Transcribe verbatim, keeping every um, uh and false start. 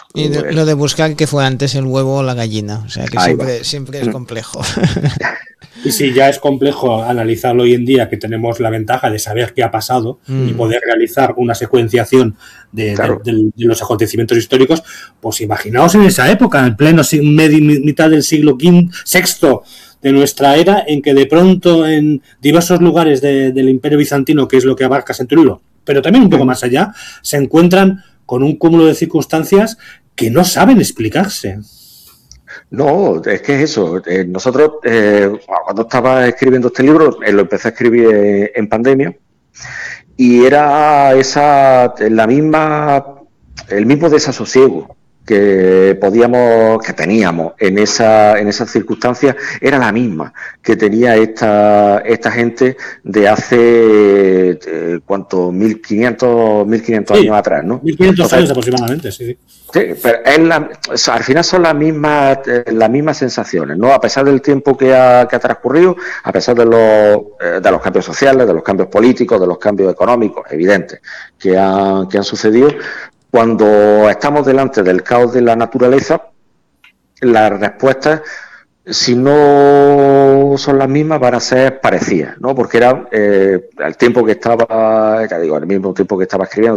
Y de- lo de buscar que fue antes el huevo o la gallina, o sea que Ahí va. siempre, siempre es complejo. Y si ya es complejo analizarlo hoy en día, que tenemos la ventaja de saber qué ha pasado Mm. y poder realizar una secuenciación de, Claro. de- de- de los acontecimientos históricos, pues imaginaos en esa época, en pleno si- medi- mitad del siglo quinto, sexto de nuestra era, en que de pronto en diversos lugares de- del Imperio Bizantino, que es lo que abarca Centuriolo, pero también un poco más allá, se encuentran con un cúmulo de circunstancias que no saben explicarse. No, es que es eso. Eh, nosotros, eh, cuando estaba escribiendo este libro, eh, lo empecé a escribir eh, en pandemia, y era esa, la misma, el mismo desasosiego que podíamos, que teníamos en esa, en esas circunstancias, era la misma que tenía esta, esta gente de hace, eh, ¿cuánto? mil quinientos, mil quinientos Sí, años atrás, ¿no? mil quinientos Entonces, años aproximadamente, sí, sí. sí, pero es la, o sea, al final son las mismas, eh, las mismas sensaciones, ¿no? A pesar del tiempo que ha, que ha transcurrido, a pesar de los, eh, de los cambios sociales, de los cambios políticos, de los cambios económicos, evidentes, que han, que han sucedido, cuando estamos delante del caos de la naturaleza, las respuestas, si no son las mismas, van a ser parecidas, ¿no? Porque era eh, el tiempo que estaba, ya digo, el mismo tiempo que estaba escribiendo,